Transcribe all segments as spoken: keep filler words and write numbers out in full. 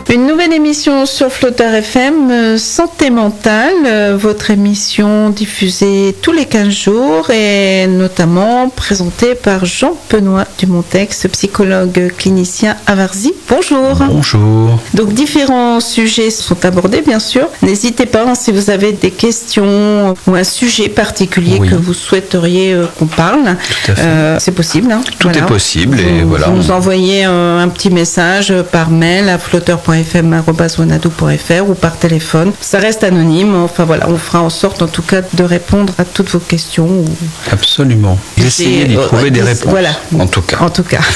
Une nouvelle émission sur Flotteur F M, euh, Santé Mentale, euh, votre émission diffusée tous les quinze jours et notamment présentée par Jean-Benoît Dumontex, psychologue clinicien à Varzy. Bonjour. Bonjour. Donc différents sujets sont abordés bien sûr. N'hésitez pas hein, si vous avez des questions ou un sujet particulier oui. que vous souhaiteriez euh, qu'on parle. Tout à fait. Euh, c'est possible. Hein. Tout voilà. est possible. Et vous, voilà, vous on... nous envoyez euh, un petit message par mail à flotteur point f m arobase wanadoo point f r ou par téléphone. Ça reste anonyme. Enfin voilà, on fera en sorte en tout cas de répondre à toutes vos questions. Ou... Absolument. D'essayer d'y trouver euh, des réponses. Voilà. En tout cas. En tout cas.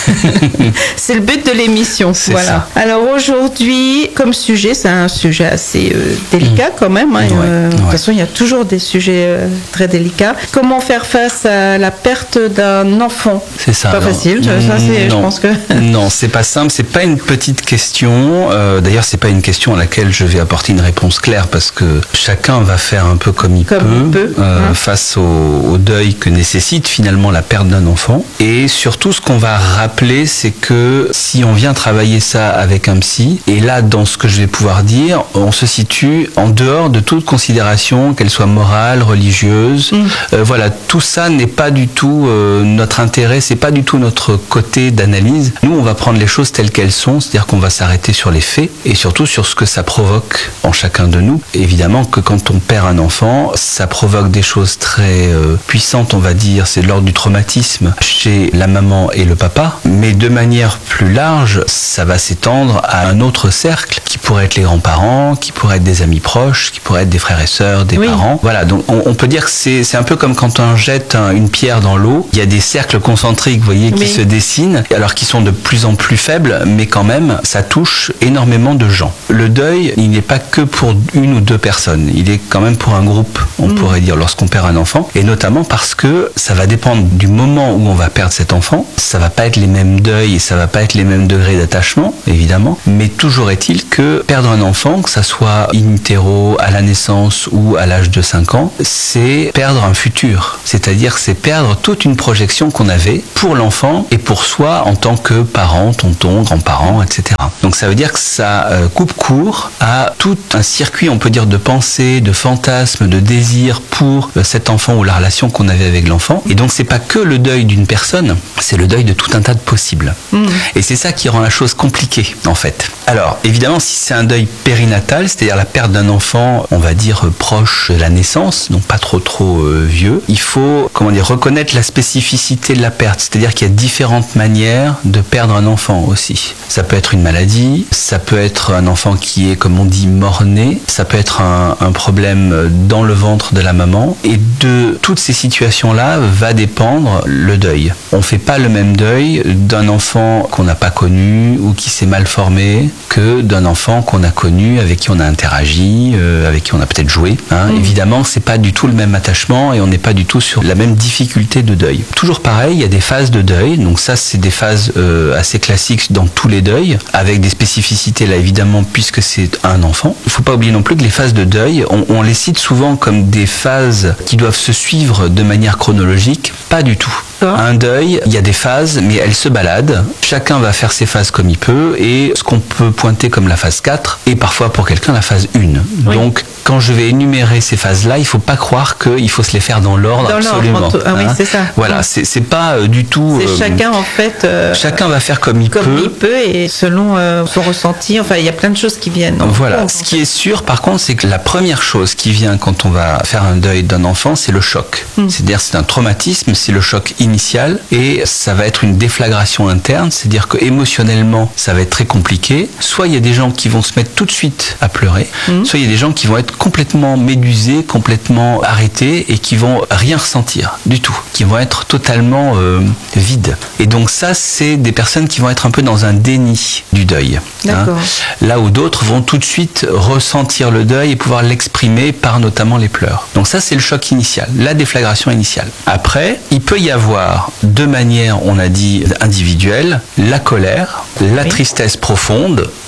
C'est le but de l'émission. C'est voilà. ça. Alors aujourd'hui, comme sujet, c'est un sujet assez euh, délicat mmh. quand même. Hein, ouais, euh, ouais. De toute façon, il y a toujours des sujets euh, très délicats. Comment faire face à la perte d'un enfant ? C'est ça. Pas alors, facile. Ça, c'est, je pense que. Non, c'est pas simple. C'est pas une petite question. Euh, d'ailleurs, c'est pas une question à laquelle je vais apporter une réponse claire parce que chacun va faire un peu comme il comme peut, il peut euh, hein. face au, au deuil que nécessite finalement la perte d'un enfant. Et surtout, ce qu'on va rappeler, c'est que si on vient travailler ça avec un psy, et là, dans ce que je vais pouvoir dire, on se situe en dehors de toute considération, qu'elle soit morale, religieuse. Mmh. Euh, voilà, tout ça n'est pas du tout euh, notre intérêt, c'est pas du tout notre côté d'analyse. Nous, on va prendre les choses telles qu'elles sont, c'est-à-dire qu'on va s'arrêter sur les faits et surtout sur ce que ça provoque en chacun de nous. Évidemment que quand on perd un enfant, ça provoque des choses très euh, puissantes, on va dire, c'est de l'ordre du traumatisme chez la maman et le papa, mais de manière plus large, ça va s'étendre à un autre cercle qui pourrait être les grands-parents, qui pourrait être des amis proches, qui pourrait être des frères et sœurs, des oui. parents. Voilà, donc on, on peut dire que c'est, c'est un peu comme quand on jette un, une pierre dans l'eau, il y a des cercles concentriques, vous voyez, qui oui. se dessinent, alors qu'ils sont de plus en plus faibles, mais quand même, ça touche énormément de gens. Le deuil, il n'est pas que pour une ou deux personnes, il est quand même pour un groupe, on mmh. pourrait dire, lorsqu'on perd un enfant, et notamment parce que ça va dépendre du moment où on va perdre cet enfant, ça va pas être les mêmes deuils et ça va pas être les mêmes degrés d'attachement, évidemment, mais toujours est-il que perdre un enfant, que ça soit in utero, à la naissance ou à l'âge de cinq ans, c'est perdre un futur, c'est-à-dire c'est perdre toute une projection qu'on avait pour l'enfant et pour soi en tant que parent, tonton, grand-parent, et cetera. Donc ça veut dire que ça euh, coupe court à tout un circuit, on peut dire, de pensée, de fantasme, de désir pour euh, cet enfant ou la relation qu'on avait avec l'enfant. Et donc c'est pas que le deuil d'une personne, c'est le deuil de tout un tas de possibles. Mmh. Et c'est ça qui rend la chose compliquée, en fait. Alors, évidemment, si c'est un deuil périnatal, c'est-à-dire la perte d'un enfant, on va dire, euh, proche de la naissance, donc pas trop trop euh, vieux, il faut, comment dire, reconnaître la spécificité de la perte, c'est-à-dire qu'il y a différentes manières de perdre un enfant aussi. Ça peut être une maladie, ça peut être un enfant qui est, comme on dit, mort-né, ça peut être un, un problème dans le ventre de la maman, et de toutes ces situations-là va dépendre le deuil. On ne fait pas le même deuil d'un enfant qu'on n'a pas connu ou qui s'est mal formé que d'un enfant qu'on a connu, avec qui on a interagi, euh, avec qui on a peut-être joué. Hein. Mmh. Évidemment, c'est pas du tout le même attachement et on n'est pas du tout sur la même difficulté de deuil. Toujours pareil, il y a des phases de deuil, donc ça c'est des phases euh, assez classiques dans tous les deuils, avec des spécificités là évidemment puisque c'est un enfant. Il ne faut pas oublier non plus que les phases de deuil, on, on les cite souvent comme des phases qui doivent se suivre de manière chronologique, pas du tout. Un deuil, il y a des phases, mais elles se baladent. Chacun va faire ses phases comme il peut, et ce qu'on peut pointer comme la phase quatre, et parfois pour quelqu'un la phase un. Oui. Donc, quand je vais énumérer ces phases-là, il ne faut pas croire qu'il faut se les faire dans l'ordre dans absolument. L'ordre. Ah oui, hein. c'est ça. Voilà, oui. c'est, c'est pas euh, du tout... C'est euh, chacun, en fait... Euh, chacun va faire comme il comme peut. Comme il peut, et selon euh, son ressenti. Enfin, il y a plein de choses qui viennent. Voilà. Compte, ce qui est sûr, par contre, c'est que la première chose qui vient quand on va faire un deuil d'un enfant, c'est le choc. Mmh. C'est-à-dire, c'est un traumatisme, c'est le choc initial, et ça va être une déflagration interne, c'est-à-dire que émotionnellement, ça va être très compliqué. Soit il y a des gens qui vont se mettre tout de suite à pleurer, mmh. soit il y a des gens qui vont être complètement médusés, complètement arrêtés et qui vont rien ressentir du tout, qui vont être totalement euh, vides. Et donc ça, c'est des personnes qui vont être un peu dans un déni du deuil. D'accord. Hein. Là où d'autres vont tout de suite ressentir le deuil et pouvoir l'exprimer par notamment les pleurs. Donc ça, c'est le choc initial, la déflagration initiale. Après, il peut y avoir deux manières, on a dit, individuelles, la colère, la oui. tristesse profonde,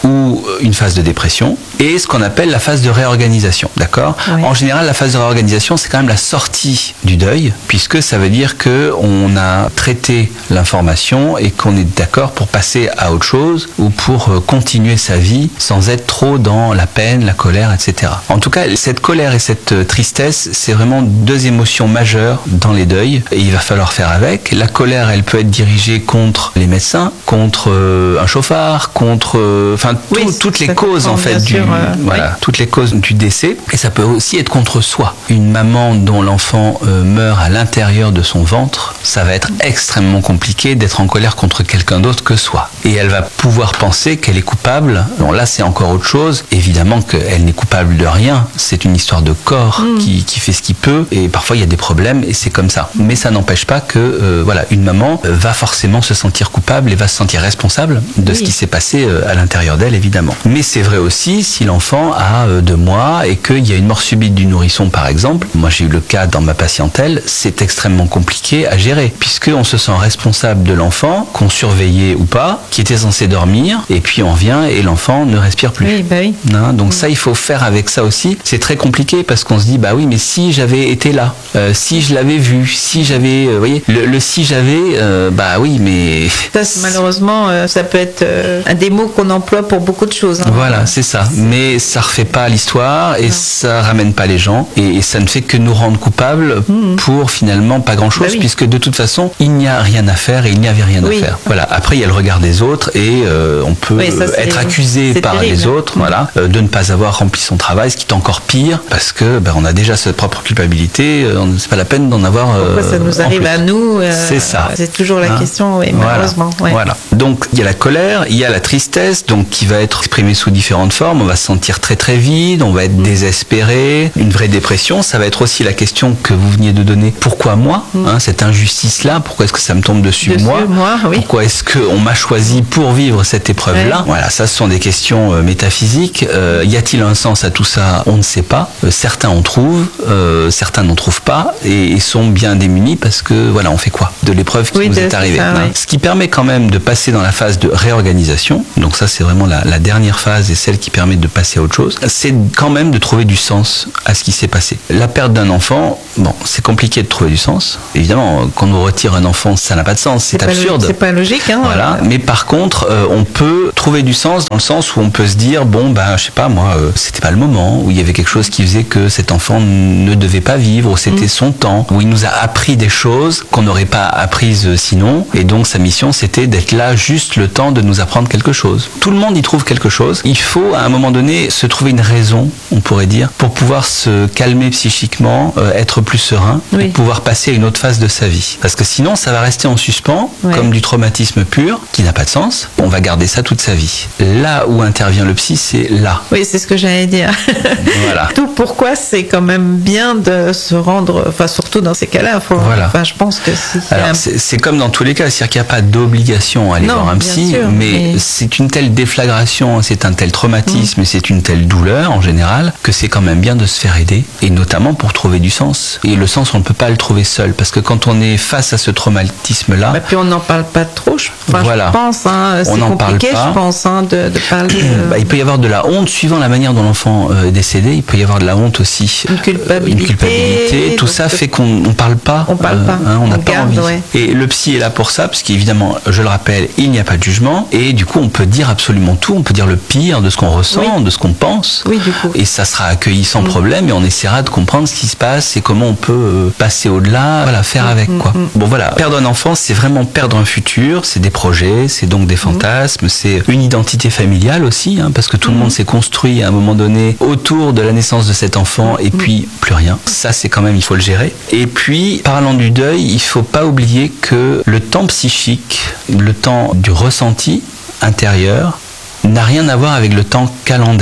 ou une phase de dépression, et ce qu'on appelle la phase de réorganisation, d'accord ? Ouais. En général, la phase de réorganisation, c'est quand même la sortie du deuil, puisque ça veut dire qu'on a traité l'information et qu'on est d'accord pour passer à autre chose ou pour continuer sa vie sans être trop dans la peine, la colère, et cetera. En tout cas, cette colère et cette tristesse, c'est vraiment deux émotions majeures dans les deuils et il va falloir faire avec. La colère, elle peut être dirigée contre les médecins, contre euh, un chauffard, contre, euh, enfin, tout, oui, toutes les causes en fait du, sûr, euh, voilà, oui. toutes les causes du décès. Et ça peut aussi être contre soi. Une maman dont l'enfant euh, meurt à l'intérieur de son ventre, ça va être extrêmement compliqué d'être en colère contre quelqu'un d'autre que soi. Et elle va pouvoir penser qu'elle est coupable. Bon, là, c'est encore autre chose. Évidemment qu'elle n'est coupable de rien. C'est une histoire de corps mmh. qui, qui fait ce qu'il peut. Et parfois, il y a des problèmes et c'est comme ça. Mais ça n'empêche pas que, euh, voilà, une maman va forcément se sentir coupable et va se sentir responsable de oui. ce qui s'est passé euh, à l'intérieur d'elle, évidemment. Mais c'est vrai aussi si l'enfant a euh, deux mois et qu'il y a une mort subite du nourrisson, par exemple. Moi, j'ai eu le cas dans ma patientèle. C'est extrêmement compliqué à gérer puisqu'on se sent responsable de l'enfant, qu'on surveillait ou pas, qui était censé dormir et puis on vient et l'enfant ne respire plus. Oui, bah oui. Hein, donc mmh. ça, il faut faire avec ça aussi. C'est très compliqué parce qu'on se dit, bah oui, mais si j'avais été là, euh, si je l'avais vu, si j'avais, euh, vous voyez, le, le si j'avais, euh, bah oui, mais... Ça, malheureusement, euh, ça peut être euh, un des mots qu'on emploie pour beaucoup de choses. Hein. Voilà, c'est ça. Mais ça refait pas l'histoire et non. ça ramène pas les gens et, et ça ne fait que nous rendre coupables mmh. pour finalement pas grand-chose, bah oui. puisque de toute façon, il n'y a rien à faire et il n'y avait rien oui. à faire. Voilà. Après, il y a le regard des autres et euh, on peut oui, ça, être accusé par terrible. les autres, mmh. voilà, euh, de ne pas avoir rempli son travail, ce qui est encore pire parce que ben, on a déjà sa propre culpabilité. Euh, c'est pas la peine d'en avoir. Euh, Pourquoi ça nous arrive à nous euh, C'est ça. C'est toujours la hein question, oui, malheureusement. Voilà. Ouais. voilà. Donc il y a la colère, il y a la tristesse, donc qui va être exprimée sous différentes formes. On va se sentir très très vide, on va être mmh. désespéré, une vraie dépression. Ça va être aussi la question que vous veniez de donner. Pourquoi moi mmh. hein, cette injustice-là, pourquoi est-ce que ça me tombe dessus, dessus moi, moi oui. Pourquoi est-ce qu'on m'a choisi pour vivre cette épreuve-là ouais. Voilà, ça ce sont des questions euh, métaphysiques. Euh, y a-t-il un sens à tout ça? On ne sait pas. Euh, certains en trouvent, euh, certains n'en trouvent pas et, et sont bien démunis parce que voilà, on fait quoi de l'épreuve qui oui, nous est arrivée. Ça, hein. ouais. Ce qui permet quand même de passer dans la phase de réorganisation. Donc ça, c'est vraiment la, la dernière phase et celle qui permet de passer à autre chose. C'est quand même de trouver du sens à ce qui s'est passé. La perte d'un enfant, bon, c'est compliqué de trouver du sens. Évidemment, quand on retire un enfant, ça n'a pas de sens. C'est, c'est absurde. C'est pas logique, hein. Voilà. Mais par contre, euh, on peut trouver du sens dans le sens où on peut se dire, bon, ben, je sais pas, moi, euh, c'était pas le moment, où il y avait quelque chose qui faisait que cet enfant ne devait pas vivre, où c'était mmh. son temps, où il nous a appris des choses qu'on n'aurait pas apprises sinon. Et donc, sa mission, c'était d'être là juste le temps de nous apprendre quelque chose. Tout le monde y trouve quelque chose. Il faut, à un moment donné, se trouver une raison, on pourrait dire, pour pouvoir se calmer psychiquement, euh, être plus serein, oui. pour pouvoir passer à une autre phase de sa vie. Parce que sinon, ça va rester en suspens, ouais. comme du traumatisme pur, qui n'a pas de sens. On va garder ça toute sa vie. Là où intervient le psy, c'est là. Oui, c'est ce que j'allais dire. Voilà. Tout pourquoi c'est quand même bien de se rendre, enfin, surtout dans ces cas-là, faut, voilà. enfin, je pense que si. Alors, un... c'est, c'est comme dans tous les cas, c'est-à-dire qu'il n'y a pas d'obligation à aller non, voir un psy, sûr, mais, mais c'est une telle déflagration, c'est un tel traumatisme, mmh. et c'est une telle douleur en général, que c'est quand même bien de se faire aider, et notamment pour trouver du sens. Et le sens, on ne peut pas le trouver seul, parce que quand on est face à ce traumatisme-là... Bah, puis on n'en parle pas trop, je, enfin, voilà. je pense, hein, c'est on n'en compliqué, parle pas. je pense, hein, de, de parler... De... Bah, il peut y avoir de la honte, suivant la manière dont l'enfant euh, est décédé, il peut y avoir de la honte aussi. Une culpabilité. Euh, une culpabilité, tout ça fait qu'on ne parle pas. On parle pas. Euh, hein, on n'a pas garde, envie. Ouais. Et le psy est là pour ça, parce qu'évidemment, je le rappelle, il n'y a pas de jugement, et du coup, on peut dire absolument tout, on peut dire le pire de ce qu'on ressent, oui. de ce qu'on pense, oui, du coup. et ça sera accueilli sans mmh. problème, et on essaiera de comprendre ce qui se passe et comment on peut euh, passer au-delà, voilà, faire mmh. avec, quoi. Mmh. Bon, voilà, perdre un enfant, c'est vraiment perdre un futur, c'est des projets, c'est donc des fantasmes, mmh. c'est une identité familiale aussi, hein, parce que tout mmh. le monde s'est construit à un moment donné autour de la naissance de cet enfant, et mmh. puis plus rien. Ça, c'est quand même, il faut le gérer. Et puis, parlant du deuil, il faut pas oublier que le temps psychique, le temps du ressenti intérieur, n'a rien à voir avec le temps calendaire.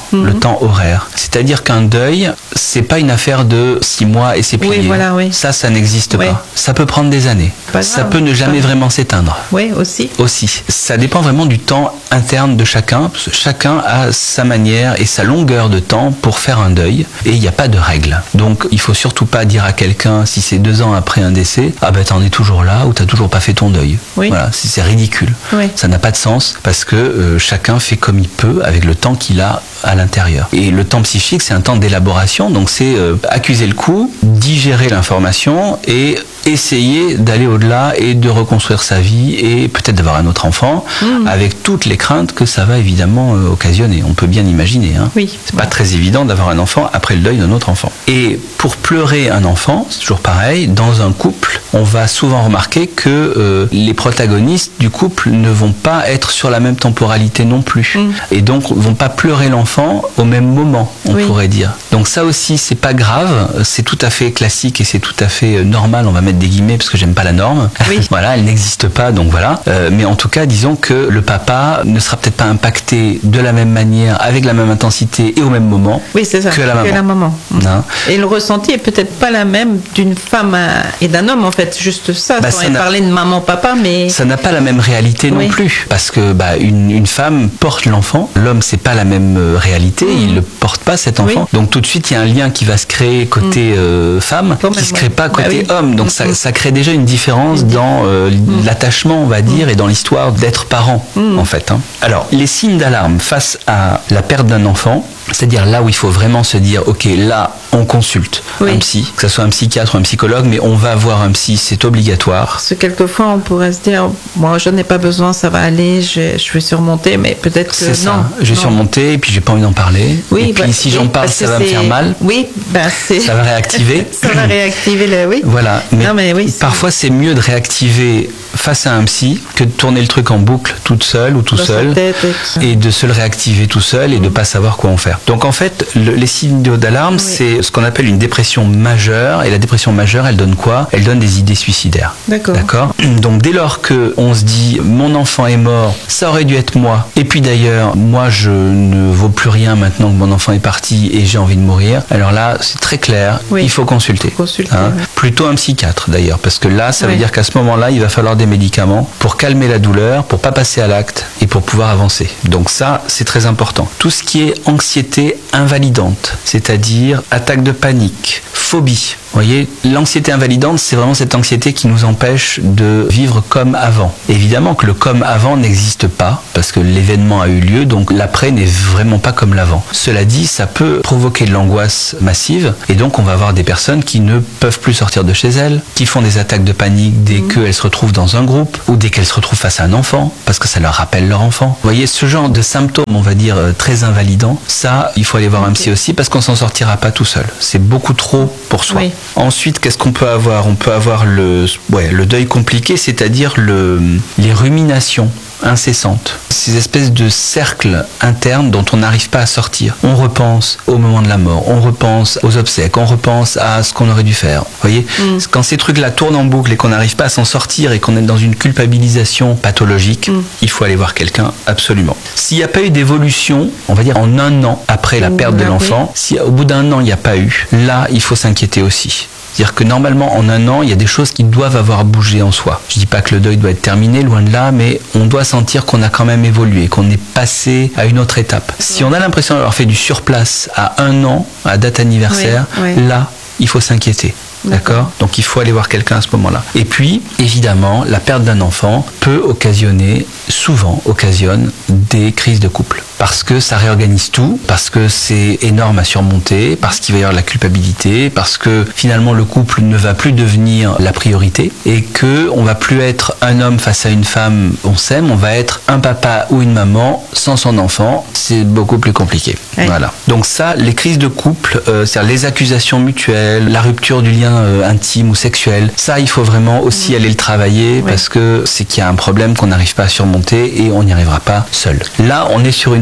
mmh. le temps horaire. C'est-à-dire qu'un deuil, c'est pas une affaire de six mois et c'est plié. Oui, voilà, oui. Ça, ça n'existe oui. pas. Ça peut prendre des années. Pas ça grave, peut ne jamais vraiment s'éteindre. Oui, aussi. Aussi. Ça dépend vraiment du temps interne de chacun. Chacun a sa manière et sa longueur de temps pour faire un deuil et il n'y a pas de règle. Donc, il faut surtout pas dire à quelqu'un, si c'est deux ans après un décès, ah ben t'en es toujours là ou t'as toujours pas fait ton deuil. Oui. Voilà, c'est, c'est ridicule. Oui. Ça n'a pas de sens parce que euh, chacun fait comme il peut avec le temps qu'il a à l'intérieur. Et le temps psychique, c'est un temps d'élaboration, donc c'est euh, accuser le coup, digérer l'information et essayer d'aller au-delà et de reconstruire sa vie et peut-être d'avoir un autre enfant mmh. avec toutes les craintes que ça va évidemment euh, occasionner. On peut bien imaginer. Hein. Oui. C'est pas très évident d'avoir un enfant après le deuil d'un autre enfant. Et pour pleurer un enfant, c'est toujours pareil, dans un couple, on va souvent remarquer que euh, les protagonistes du couple ne vont pas être sur la même temporalité non plus. Mmh. Et donc vont pas pleurer l'enfant au même moment, on oui. pourrait dire. Donc ça aussi, c'est pas grave, c'est tout à fait classique et c'est tout à fait normal, on va mettre des guillemets parce que j'aime pas la norme. Oui. Voilà, elle n'existe pas, donc voilà. Euh, mais en tout cas, disons que le papa ne sera peut-être pas impacté de la même manière, avec la même intensité et au même moment oui, c'est ça, que la maman. Que la maman. Hein? Et le ressenti est peut-être pas la même d'une femme et d'un homme, en fait, juste ça, bah, sans ça parler de maman-papa, mais... Ça n'a pas la même réalité oui. non plus, parce que bah, une, une femme porte l'enfant, l'homme, c'est pas la même réalité, mmh. il ne porte pas cet enfant. Oui. Donc tout de suite, il y a un lien qui va se créer côté mmh. euh, femme, Quand qui ne se crée pas côté bah, oui. homme. Donc mmh. ça, ça crée déjà une différence mmh. dans euh, mmh. l'attachement, on va dire, mmh. et dans l'histoire d'être parent, mmh. en fait. Hein. Alors, les signes d'alarme face à la perte d'un enfant, c'est-à-dire là où il faut vraiment se dire, ok, là, on consulte oui. un psy, que ce soit un psychiatre ou un psychologue, mais on va voir un psy, c'est obligatoire. Parce que quelquefois, on pourrait se dire, moi, je n'ai pas besoin, ça va aller, je, je vais surmonter, mais peut-être que c'est ça. non. Je vais non. surmonter, et puis j'ai pas envie d'en parler. Oui, et puis bah, si j'en parle, ça va c'est... me faire mal. Oui, bah, c'est... Ça va réactiver. ça va réactiver le... Oui. Voilà. Mais, non, mais oui, c'est... parfois, c'est mieux de réactiver face à un psy que de tourner le truc en boucle toute seule ou tout Dans seul et de se le réactiver tout seul et mmh. de pas savoir quoi en faire. Donc en fait, le, les signaux d'alarme, oui. c'est ce qu'on appelle une dépression majeure et la dépression majeure, elle donne quoi ? Elle donne des idées suicidaires. D'accord. D'accord ? Donc dès lors que on se dit mon enfant est mort, ça aurait dû être moi. Et puis d'ailleurs, moi je ne vaux plus rien maintenant que mon enfant est parti et j'ai envie de mourir. Alors là, c'est très clair, oui. il faut consulter. Faut consulter hein oui. Plutôt un psychiatre d'ailleurs, parce que là, ça oui. veut dire qu'à ce moment-là, il va falloir des médicaments pour calmer la douleur, pour pas passer à l'acte et pour pouvoir avancer. Donc ça, c'est très important. Tout ce qui est anxiété invalidante, c'est-à-dire attaque de panique, phobie. Vous voyez, l'anxiété invalidante, c'est vraiment cette anxiété qui nous empêche de vivre comme avant. Évidemment que le comme avant n'existe pas, parce que l'événement a eu lieu, donc l'après n'est vraiment pas comme l'avant. Cela dit, ça peut provoquer de l'angoisse massive, et donc on va avoir des personnes qui ne peuvent plus sortir de chez elles, qui font des attaques de panique dès mmh. qu'elles se retrouvent dans un groupe, ou dès qu'elles se retrouvent face à un enfant, parce que ça leur rappelle leur enfant. Vous voyez, ce genre de symptômes, on va dire, très invalidants, ça, il faut aller voir un psy aussi, parce qu'on s'en sortira pas tout seul. C'est beaucoup trop pour soi. Oui. Ensuite, qu'est-ce qu'on peut avoir ? On peut avoir le, ouais, le deuil compliqué, c'est-à-dire le, les ruminations incessantes. Ces espèces de cercles internes dont on n'arrive pas à sortir. On repense au moment de la mort, on repense aux obsèques, on repense à ce qu'on aurait dû faire. Vous voyez, mm. quand ces trucs-là tournent en boucle et qu'on n'arrive pas à s'en sortir et qu'on est dans une culpabilisation pathologique, mm. il faut aller voir quelqu'un absolument. S'il n'y a pas eu d'évolution, on va dire en un an après la perte de l'enfant, si au bout d'un an il n'y a pas eu, là il faut s'inquiéter aussi. C'est-à-dire que normalement, en un an, il y a des choses qui doivent avoir bougé en soi. Je ne dis pas que le deuil doit être terminé, loin de là, mais on doit sentir qu'on a quand même évolué, qu'on est passé à une autre étape. Si on a l'impression d'avoir fait du surplace à un an, à date anniversaire, oui, oui. là, il faut s'inquiéter. D'accord. D'accord. Donc il faut aller voir quelqu'un à ce moment-là. Et puis, évidemment, la perte d'un enfant peut occasionner, souvent occasionne, des crises de couple. Parce que ça réorganise tout, parce que c'est énorme à surmonter, parce qu'il va y avoir de la culpabilité, parce que finalement le couple ne va plus devenir la priorité et que on va plus être un homme face à une femme, on s'aime, on va être un papa ou une maman sans son enfant. C'est beaucoup plus compliqué. Oui. Voilà. Donc ça, les crises de couple, euh, c'est-à-dire les accusations mutuelles, la rupture du lien euh, intime ou sexuel, ça il faut vraiment aussi aller le travailler oui. parce que c'est qu'il y a un problème qu'on n'arrive pas à surmonter et on n'y arrivera pas seul. Là, on est sur une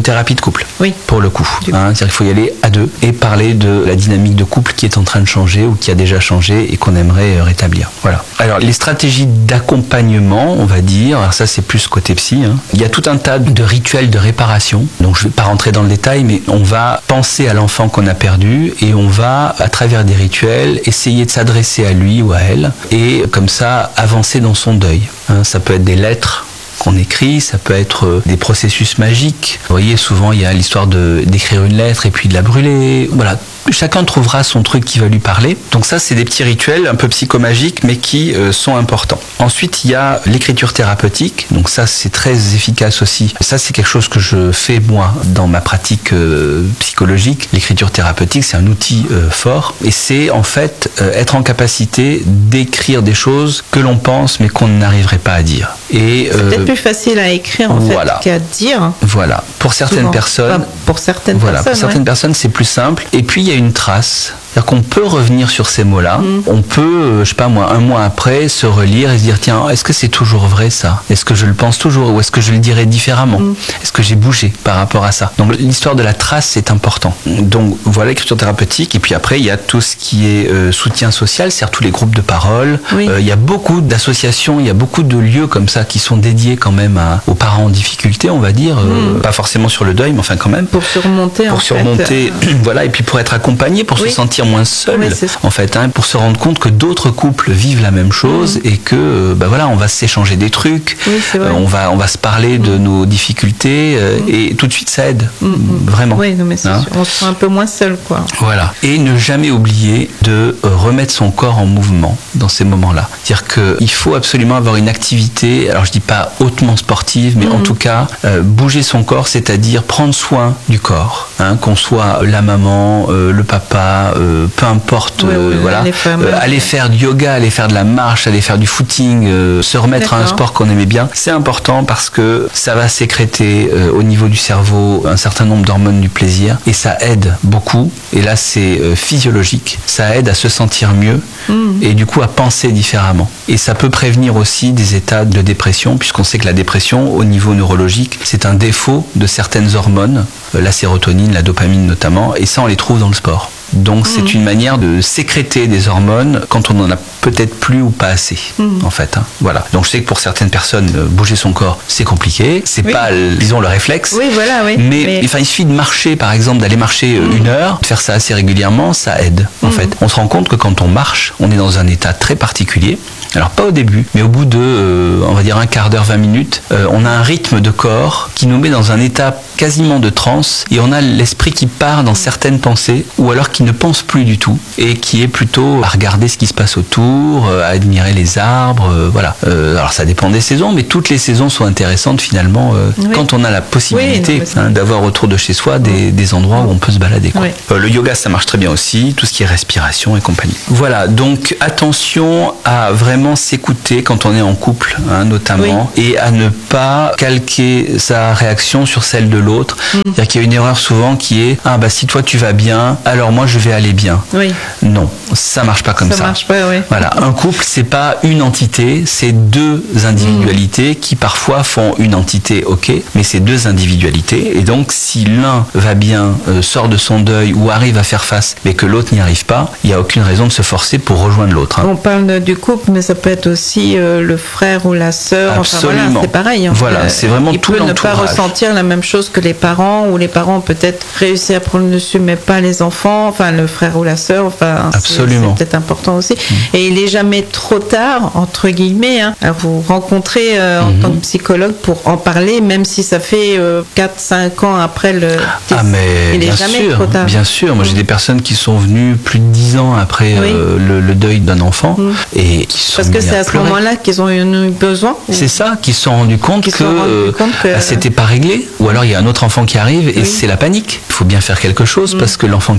thérapie de couple. Oui. Pour le coup. Hein, c'est-à-dire qu'il faut y aller à deux et parler de la dynamique de couple qui est en train de changer ou qui a déjà changé et qu'on aimerait rétablir. Voilà. Alors, les stratégies d'accompagnement, on va dire, alors ça c'est plus côté psy, hein. Il y a tout un tas de rituels de réparation. Donc, je ne vais pas rentrer dans le détail, mais on va penser à l'enfant qu'on a perdu et on va, à travers des rituels, essayer de s'adresser à lui ou à elle et comme ça, avancer dans son deuil. Hein, ça peut être des lettres qu'on écrit, ça peut être des processus magiques. Vous voyez, souvent il y a l'histoire de, d'écrire une lettre et puis de la brûler. Voilà, chacun trouvera son truc qui va lui parler. Donc ça, c'est des petits rituels un peu psychomagiques, mais qui euh, sont importants. Ensuite, il y a l'écriture thérapeutique. Donc ça, c'est très efficace aussi. Ça, c'est quelque chose que je fais moi dans ma pratique euh, psychologique. L'écriture thérapeutique, c'est un outil euh, fort. Et c'est en fait euh, être en capacité d'écrire des choses que l'on pense, mais qu'on n'arriverait pas à dire. Et, c'est euh, peut-être plus facile à écrire en voilà. fait qu'à dire. Voilà. Pour certaines Souvent. personnes, enfin, pour certaines voilà, personnes, pour certaines ouais. personnes, c'est plus simple. Et puis il y a une trace. C'est-à-dire qu'on peut revenir sur ces mots-là. Mm. On peut, euh, je sais pas moi, un mois après, se relire et se dire tiens, est-ce que c'est toujours vrai ça ? Est-ce que je le pense toujours ou est-ce que je le dirais différemment ? Mm. Est-ce que j'ai bougé par rapport à ça ? Donc l'histoire de la trace, c'est important. Donc voilà l'écriture thérapeutique. Et puis après, il y a tout ce qui est euh, soutien social, c'est-à-dire tous les groupes de parole. Oui. Euh, il y a beaucoup d'associations, il y a beaucoup de lieux comme ça qui sont dédiés quand même à, aux parents en difficulté, on va dire. Mm. Euh, pas forcément sur le deuil, mais enfin quand même. Pour surmonter, Pour en surmonter, fait. voilà. Et puis pour être accompagné, pour oui. se sentir moins seul, oui, en fait, hein, pour se rendre compte que d'autres couples vivent la même chose mmh. et que, bah voilà, on va s'échanger des trucs, oui, euh, on va, on va se parler mmh. de nos difficultés euh, mmh. et tout de suite ça aide, mmh. vraiment. Oui, non, mais c'est hein sûr. On se sent un peu moins seul, quoi. Voilà. Et ne jamais oublier de remettre son corps en mouvement dans ces moments-là. C'est-à-dire qu'il faut absolument avoir une activité, alors je dis pas hautement sportive, mais mmh. en tout cas, euh, bouger son corps, c'est-à-dire prendre soin du corps, hein, qu'on soit la maman, euh, le papa, euh, peu importe, oui, euh, oui, voilà, aller faire, euh, aller faire du yoga, aller faire de la marche, aller faire du footing, euh, se remettre D'accord. à un sport qu'on aimait bien, c'est important parce que ça va sécréter euh, au niveau du cerveau un certain nombre d'hormones du plaisir et ça aide beaucoup, et là c'est euh, physiologique, ça aide à se sentir mieux mmh. et du coup à penser différemment. Et ça peut prévenir aussi des états de dépression, puisqu'on sait que la dépression au niveau neurologique, c'est un défaut de certaines hormones, euh, la sérotonine, la dopamine notamment, et ça on les trouve dans le sport. Donc mmh. c'est une manière de sécréter des hormones quand on en a peut-être plus ou pas assez, mmh. en fait. Hein. Voilà. Donc je sais que pour certaines personnes, bouger son corps, c'est compliqué. C'est oui. pas, disons, le réflexe. Oui, voilà, oui. Mais, mais... Enfin, il suffit de marcher, par exemple, d'aller marcher mmh. une heure, de faire ça assez régulièrement, ça aide, en mmh. fait. On se rend compte que quand on marche, on est dans un état très particulier. Alors pas au début, mais au bout de, euh, on va dire, un quart d'heure, vingt minutes, euh, on a un rythme de corps qui nous met dans un état quasiment de transe et on a l'esprit qui part dans certaines pensées ou alors qui ne pense plus du tout et qui est plutôt à regarder ce qui se passe autour, à admirer les arbres, euh, voilà. Euh, alors ça dépend des saisons, mais toutes les saisons sont intéressantes finalement euh, oui. quand on a la possibilité oui, hein, d'avoir autour de chez soi des, des endroits où on peut se balader. Quoi. Oui. Euh, le yoga ça marche très bien aussi, tout ce qui est respiration et compagnie. Voilà, donc attention à vraiment s'écouter quand on est en couple, hein, notamment, oui. et à ne pas calquer sa réaction sur celle de l'autre. Mmh. C'est-à-dire qu'il y a une erreur souvent qui est ah bah si toi tu vas bien, alors moi je vais aller bien. Oui. Non, ça marche pas comme ça. Ça marche pas, oui. Voilà, un couple c'est pas une entité, c'est deux individualités mmh. qui parfois font une entité, ok, mais c'est deux individualités et donc si l'un va bien, euh, sort de son deuil ou arrive à faire face, mais que l'autre n'y arrive pas, il n'y a aucune raison de se forcer pour rejoindre l'autre. Hein. On parle du couple, mais ça peut être aussi euh, le frère ou la sœur. Absolument. Enfin, voilà, c'est pareil. Hein. Voilà, euh, c'est vraiment il tout l'entourage. Il peut ne pas ressentir la même chose que les parents, ou les parents ont peut-être réussi à prendre le dessus, mais pas les enfants, enfin le frère ou la sœur. Enfin, Absolument. C'est, c'est peut-être important aussi. Mmh. Et il n'est jamais trop tard, entre guillemets, hein, à vous rencontrer euh, en mmh. tant que psychologue pour en parler, même si ça fait euh, quatre cinq ans après le... Ah mais il bien est jamais sûr, trop tard. Bien sûr, moi mmh. j'ai des personnes qui sont venues plus de dix ans après oui. euh, le, le deuil d'un enfant mmh. et qui sont Parce que c'est à, à ce moment-là qu'ils ont eu besoin. C'est ça, qu'ils se sont rendus compte qu'ils que, euh, compte que... Bah, c'était pas réglé, ou alors il y a un autre enfant qui arrive et oui. c'est la panique. Il faut bien faire quelque chose mmh. parce que l'enfant qui arrive n'arrive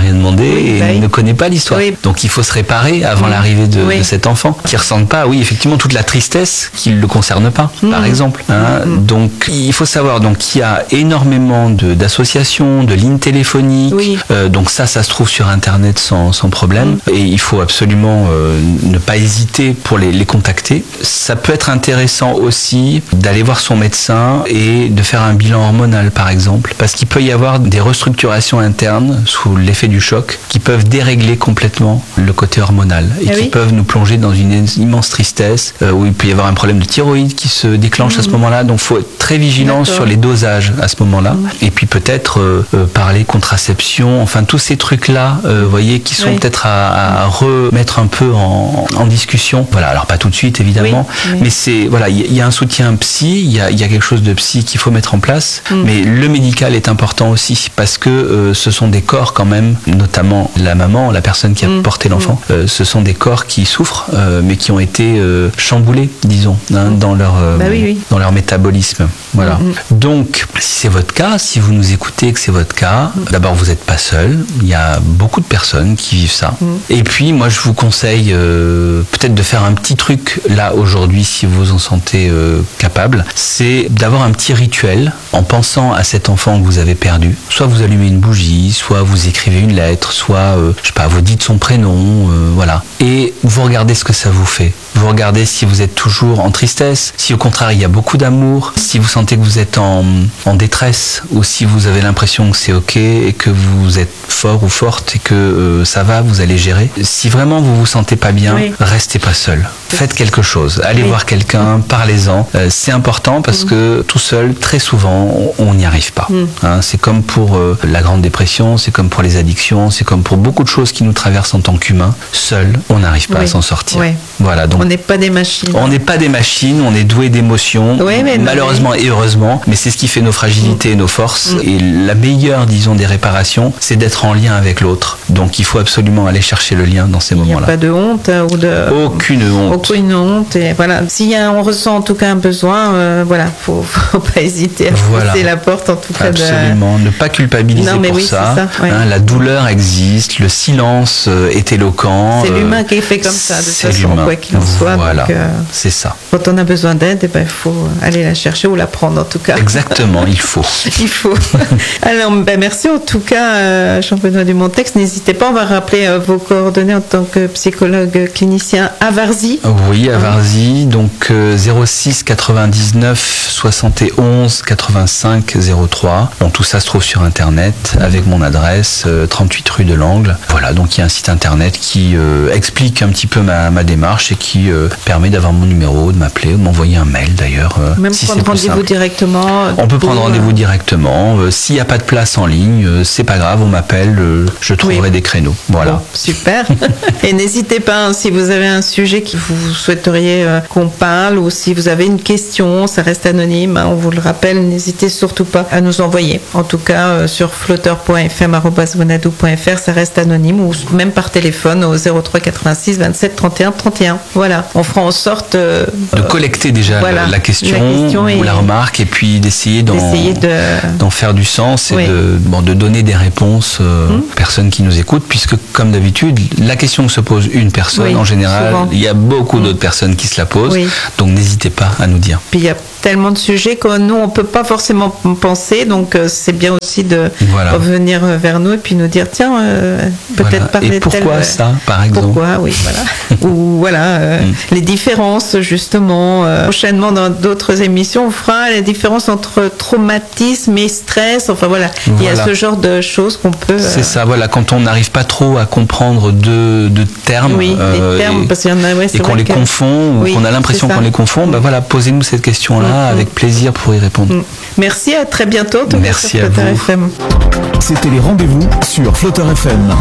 rien demandé oui, et bah oui. ne connaît pas l'histoire. Oui. Donc il faut se réparer avant oui. l'arrivée de, oui. de cet enfant qui ressente pas, oui, effectivement, toute la tristesse qui ne le concerne pas, mmh. par exemple. Hein. Mmh. Donc il faut savoir donc qu'il y a énormément de, d'associations, de lignes téléphoniques. Oui. Euh, donc ça, ça se trouve sur Internet sans, sans problème. Mmh. Et il faut absolument euh, ne pas hésiter pour les, les contacter. Ça peut être intéressant aussi d'aller voir son médecin et de faire un bilan hormonal, par exemple, parce qu'il peut y avoir des restructurations internes sous l'effet du choc qui peuvent dérégler complètement le côté hormonal et ah qui oui. peuvent nous plonger dans une immense tristesse euh, où il peut y avoir un problème de thyroïde qui se déclenche mmh. à ce moment-là. Donc il faut être très vigilant D'accord. sur les dosages à ce moment-là. Mmh. Et puis peut-être euh, euh, parler contraception, enfin tous ces trucs-là, euh, vous voyez, qui sont oui. peut-être à, à remettre un peu en, en discussion. Voilà, alors pas tout de suite évidemment, oui. Oui. mais c'est voilà, il y, y a un soutien psy, il y a, y a quelque chose de psy qu'il faut mettre en place, mmh. mais le médical est important aussi parce que euh, ce sont des corps quand même, notamment la maman, la personne qui a mmh. porté l'enfant, mmh. euh, ce sont des corps qui souffrent, euh, mais qui ont été euh, chamboulés, disons, hein, mmh. dans leur euh, bah oui, oui. dans leur métabolisme. Voilà. Mmh. Donc, si c'est votre cas, si vous nous écoutez et que c'est votre cas, mmh. d'abord vous n'êtes pas seul. Il y a beaucoup de personnes qui vivent ça. Mmh. Et puis, moi, je vous conseille euh, peut-être de faire un petit truc là aujourd'hui, si vous vous en sentez euh, capable, c'est d'avoir un petit rituel en pensant à cet enfant que vous avez perdu. Soit vous allumez une bougie, soit vous écrivez une lettre, soit euh, je sais pas, vous dites son prénom, euh, voilà. Et vous regardez ce que ça vous fait. Vous regardez si vous êtes toujours en tristesse, si au contraire il y a beaucoup d'amour, si vous sentez que vous êtes en, en détresse ou si vous avez l'impression que c'est ok et que vous êtes fort ou forte et que euh, ça va, vous allez gérer. Si vraiment vous vous sentez pas bien, oui. restez pas seul. Faites quelque chose. Allez oui. voir quelqu'un, parlez-en. Euh, c'est important parce mmh. que tout seul, très souvent, on n'y arrive pas. Mmh. Hein, c'est comme pour euh, la Grande Dépression, c'est comme pour les addictions, c'est comme pour beaucoup de choses qui nous traversent en tant qu'humains. Seul, on n'arrive pas oui. à s'en sortir. Oui. Voilà, donc, on n'est pas des machines. On n'est pas des machines, on est doué d'émotions, oui, mais malheureusement non, mais... et heureusement, mais c'est ce qui fait nos fragilités mmh. et nos forces. Mmh. Et la meilleure, disons, des réparations, c'est d'être en lien avec l'autre. Donc il faut absolument aller chercher le lien dans ces moments-là. Il n'y a pas de honte ou de... Aucune honte. Aucune honte. Et voilà. Si y a, on ressent en tout cas un besoin, euh, voilà, faut, faut pas hésiter à voilà. pousser la porte en tout cas. Absolument. De... Ne pas culpabiliser non, mais pour oui, ça. ça ouais. hein, la douleur existe, le silence est éloquent. C'est euh, l'humain qui est fait comme ça, de toute façon, quoi qu'il en soit. Voilà. Donc, euh, c'est ça. Quand on a besoin d'aide, eh ben, il faut aller la chercher ou la prendre en tout cas. Exactement, il faut. il faut. Alors, ben, merci en tout cas, euh, Jean-Benoît Dumontex. N'hésitez pas, on va rappeler euh, vos coordonnées en tant que psychologue clinicien à Varzy. Oui, à Varzy, donc euh, zéro six quatre-vingt-dix-neuf soixante et onze quatre-vingt-cinq zéro trois. Bon, tout ça se trouve sur Internet avec mon adresse, euh, trente-huit rue de l'Angle. Voilà, donc il y a un site Internet qui euh, explique un petit peu ma, ma démarche et qui euh, permet d'avoir mon numéro, de m'appeler ou de m'envoyer un mail d'ailleurs. Euh, Même si prendre rendez-vous directement. On peut pour... prendre rendez-vous directement. Euh, s'il n'y a pas de place en ligne, euh, c'est pas grave, on m'appelle, euh, je trouverai oui. des créneaux. Voilà. Bon, super. Et n'hésitez pas, hein, si vous avez un sujet que vous souhaiteriez euh, qu'on parle ou si vous avez une question, ça reste anonyme, hein, on vous le rappelle, n'hésitez surtout pas à nous envoyer. En tout cas, euh, sur flotteur point f m arobase wanadoo point f r, ça reste anonyme ou même par téléphone au zéro trois quatre-vingt-six vingt-sept trente et un trente et un. Voilà, on fera en sorte euh, de collecter déjà voilà, la, question, la question ou la remarque et puis d'essayer d'en, d'essayer de... d'en faire du sens et oui. de, bon, de donner des réponses euh, mmh. aux personnes qui nous écoutent, puisque comme d'habitude, la question que se pose une personne, oui, en général, souvent. Il y a beaucoup mmh. d'autres personnes qui se la posent, oui. donc n'hésitez pas à nous dire. Puis il y a tellement de sujets que nous, on ne peut pas forcément penser, donc euh, c'est bien aussi de voilà. revenir vers nous et puis nous dire, tiens, euh, peut-être voilà. parler de tel... Et pourquoi tel... ça, par exemple? Pourquoi, oui, voilà. Ou voilà, euh, mm. les différences, justement. Euh, prochainement, dans d'autres émissions, on fera les différences entre traumatisme et stress. Enfin, voilà, voilà. il y a ce genre de choses qu'on peut... C'est euh... ça, voilà, quand on n'arrive pas trop à comprendre deux de termes, oui, euh, les termes, et, parce qu'il y en a, ouais, et qu'on les que... confond, ou oui, qu'on a l'impression qu'on les confond, bah voilà, posez-nous cette question-là. Mmh. Avec plaisir pour y répondre. Merci, à très bientôt. Merci à vous. F M. C'était les rendez-vous sur Flotteur F M.